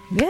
Yeah.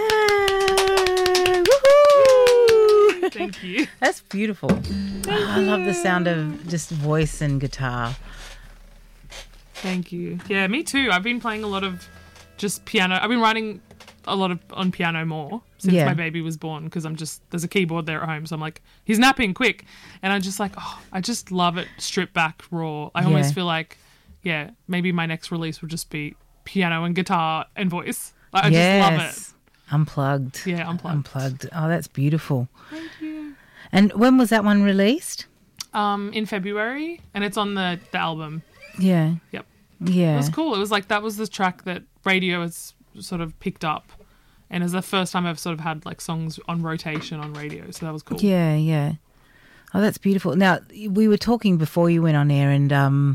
Woohoo! Thank you. That's beautiful. I love the sound of just voice and guitar. Thank you. Yeah, me too. I've been playing a lot of just piano. I've been writing a lot of on piano more since my baby was born because there's a keyboard there at home. So I'm like, he's napping, quick. And I'm just like, I just love it stripped back raw. I almost feel like, maybe my next release will just be piano and guitar and voice. Like, I just love it. Unplugged. Yeah, unplugged. Oh, that's beautiful. Thank you. And when was that one released? In February, and it's on the album. Yeah. Yep. Yeah. It was cool. It was like that was the track that radio has sort of picked up, and it's the first time I've sort of had like songs on rotation on radio, so that was cool. Yeah, yeah. Oh, that's beautiful. Now, we were talking before you went on air, and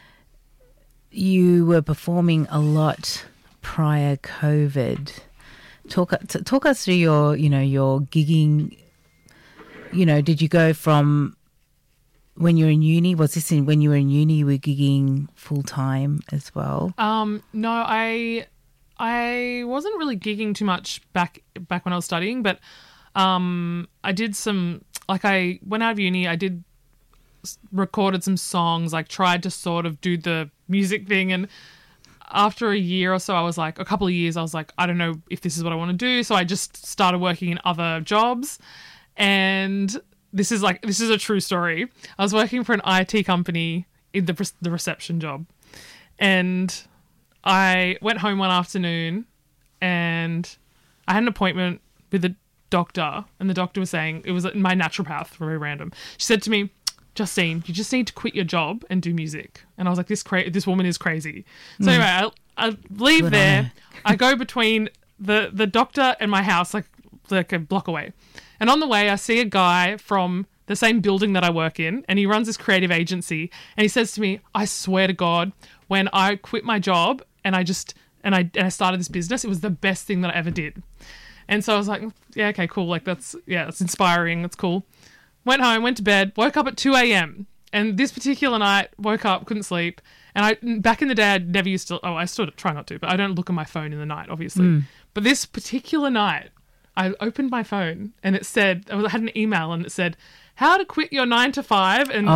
you were performing a lot prior COVID. Talk us through your gigging. Did you go from when you were in uni? Was this when you were in uni? You were gigging full time as well. No, I wasn't really gigging too much back when I was studying, but I did some. Like I went out of uni, I recorded some songs. Like tried to sort of do the music thing, and after a year or so, a couple of years, I was like, I don't know if this is what I want to do. So I just started working in other jobs. And this is a true story. I was working for an IT company in the reception job. And I went home one afternoon and I had an appointment with a doctor. And the doctor was saying, it was my naturopath, very random. She said to me, Justine, you just need to quit your job and do music. And I was like, this woman is crazy. So anyway, I leave Good there. I go between the doctor and my house, like a block away. And on the way, I see a guy from the same building that I work in, and he runs this creative agency. And he says to me, I swear to God, when I quit my job and I started this business, it was the best thing that I ever did. And so I was like, yeah, okay, cool. Like that's inspiring. That's cool. Went home, went to bed, woke up at 2 a.m. And this particular night, woke up, couldn't sleep. And back in the day, I never used to, I still try not to, but I don't look at my phone in the night, obviously. But this particular night, I opened my phone and it said, I had an email and it said, how to quit your 9 to 5 and,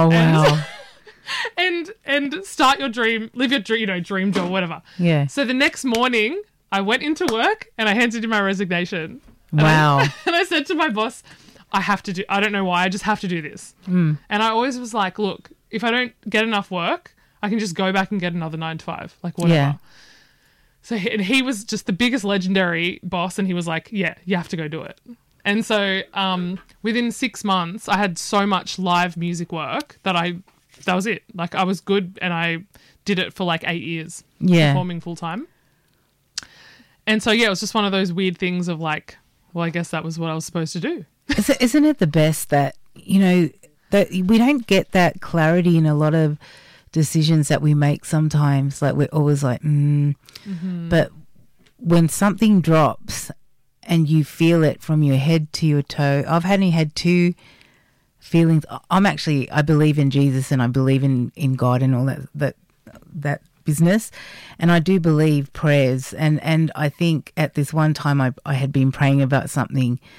and start your dream, live your dream job, whatever. Yeah. So the next morning, I went into work and I handed in my resignation. Wow. And I said to my boss, I don't know why, I just have to do this. And I always was like, look, if I don't get enough work, I can just go back and get another 9 to 5, like whatever. Yeah. So he was just the biggest legendary boss, and he was like, yeah, you have to go do it. And so within 6 months, I had so much live music work that was it. Like I was good, and I did it for like 8 years, performing full time. And so, it was just one of those weird things of like, well, I guess that was what I was supposed to do. Isn't it the best that, that we don't get that clarity in a lot of decisions that we make sometimes? Like we're always like, But when something drops and you feel it from your head to your toe, I've only had 2 feelings. I believe in Jesus and I believe in God and all that business. And I do believe prayers. And I think at this one time I had been praying about something